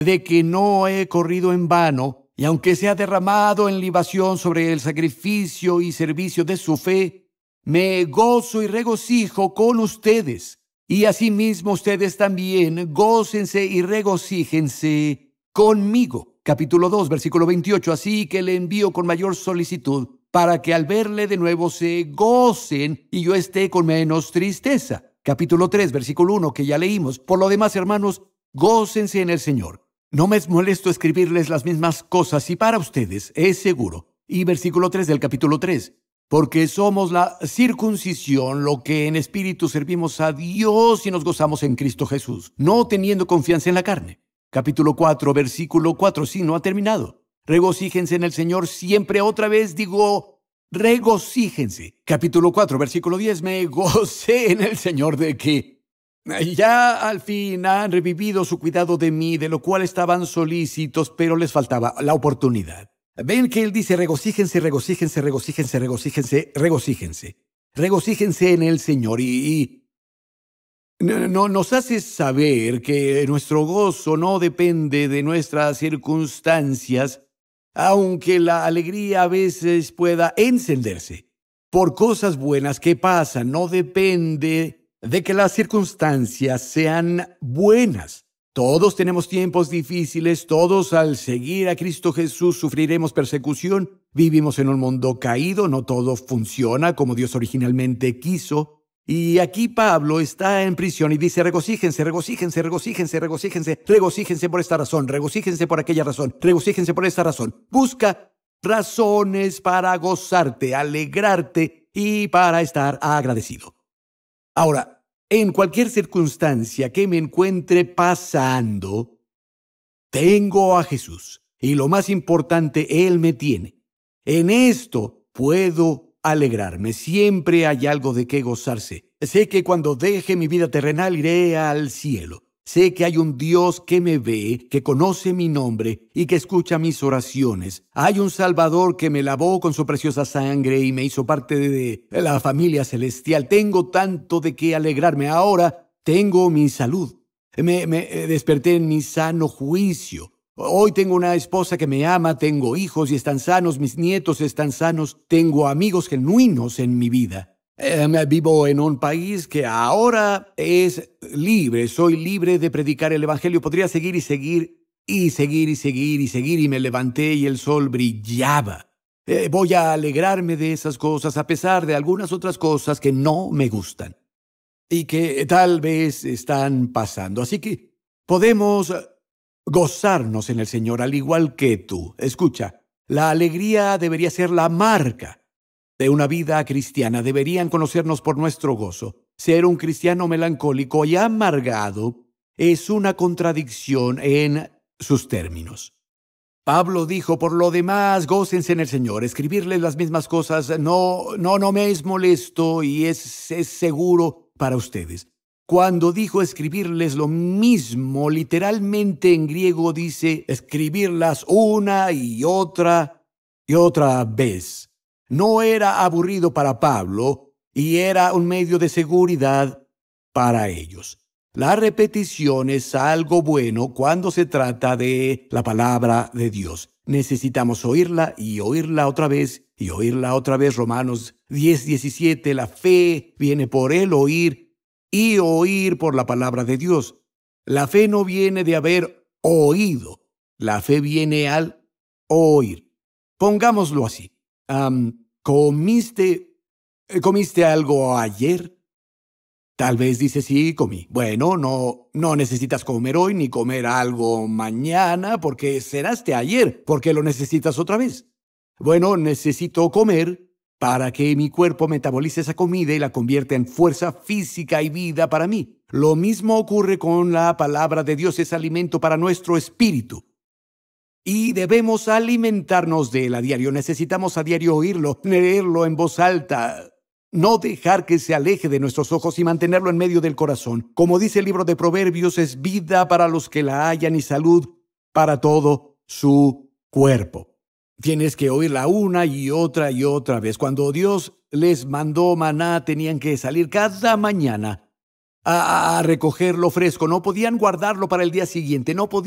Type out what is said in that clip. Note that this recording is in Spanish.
de que no he corrido en vano, y aunque sea derramado en libación sobre el sacrificio y servicio de su fe, me gozo y regocijo con ustedes. Y asimismo ustedes también gócense y regocíjense conmigo. Capítulo 2, versículo 28. Así que le envío con mayor solicitud, para que al verle de nuevo se gocen y yo esté con menos tristeza. Capítulo 3, versículo 1, que ya leímos. Por lo demás, hermanos, gócense en el Señor. No me es molesto escribirles las mismas cosas, y para ustedes es seguro. Y versículo 3 del capítulo 3. Porque somos la circuncisión, lo que en espíritu servimos a Dios y nos gozamos en Cristo Jesús, no teniendo confianza en la carne. Capítulo 4, versículo 4, sí, no ha terminado. Regocíjense en el Señor siempre. Otra vez digo, regocíjense. Capítulo 4, versículo 10, me gocé en el Señor de que ya al fin han revivido su cuidado de mí, de lo cual estaban solícitos, pero les faltaba la oportunidad. Ven que él dice, regocíjense, regocíjense, regocíjense, regocíjense, regocíjense. Regocíjense en el Señor y nos hace saber que nuestro gozo no depende de nuestras circunstancias, aunque la alegría a veces pueda encenderse por cosas buenas que pasan. No depende de que las circunstancias sean buenas. Todos tenemos tiempos difíciles, todos al seguir a Cristo Jesús sufriremos persecución. Vivimos en un mundo caído, no todo funciona como Dios originalmente quiso. Y aquí Pablo está en prisión y dice, regocíjense, regocíjense, regocíjense, regocíjense, regocíjense por esta razón, regocíjense por aquella razón, regocíjense por esta razón. Busca razones para gozarte, alegrarte y para estar agradecido. Ahora, en cualquier circunstancia que me encuentre pasando, tengo a Jesús. Y lo más importante, Él me tiene. En esto puedo alegrarme. Siempre hay algo de qué gozarse. Sé que cuando deje mi vida terrenal iré al cielo. Sé que hay un Dios que me ve, que conoce mi nombre y que escucha mis oraciones. Hay un Salvador que me lavó con su preciosa sangre y me hizo parte de la familia celestial. Tengo tanto de qué alegrarme. Ahora tengo mi salud. Me desperté en mi sano juicio. Hoy tengo una esposa que me ama, tengo hijos y están sanos, mis nietos están sanos, tengo amigos genuinos en mi vida. Vivo en un país que ahora es libre, soy libre de predicar el Evangelio. Podría seguir y seguir y seguir y seguir y seguir, y me levanté y el sol brillaba. Voy a alegrarme de esas cosas a pesar de algunas otras cosas que no me gustan y que tal vez están pasando. Así que podemos gozarnos en el Señor al igual que tú. Escucha, la alegría debería ser la marca de una vida cristiana. Deberían conocernos por nuestro gozo. Ser un cristiano melancólico y amargado es una contradicción en sus términos. Pablo dijo, por lo demás, gócense en el Señor. Escribirles las mismas cosas no me es molesto y es seguro para ustedes. Cuando dijo escribirles lo mismo, literalmente en griego dice escribirlas una y otra vez. No era aburrido para Pablo y era un medio de seguridad para ellos. La repetición es algo bueno cuando se trata de la palabra de Dios. Necesitamos oírla y oírla otra vez y oírla otra vez. Romanos 10:17, la fe viene por el oír y oír por la palabra de Dios. La fe no viene de haber oído, la fe viene al oír. Pongámoslo así. ¿Comiste algo ayer? Tal vez dices, sí, comí. Bueno, no necesitas comer hoy ni comer algo mañana porque cenaste ayer. ¿Por qué lo necesitas otra vez? Bueno, necesito comer para que mi cuerpo metabolice esa comida y la convierta en fuerza física y vida para mí. Lo mismo ocurre con la palabra de Dios, es alimento para nuestro espíritu. Y debemos alimentarnos de él a diario. Necesitamos a diario oírlo, leerlo en voz alta, no dejar que se aleje de nuestros ojos y mantenerlo en medio del corazón. Como dice el libro de Proverbios, es vida para los que la hallan y salud para todo su cuerpo. Tienes que oírla una y otra vez. Cuando Dios les mandó maná, tenían que salir cada mañana a recogerlo fresco. No podían guardarlo para el día siguiente. No podían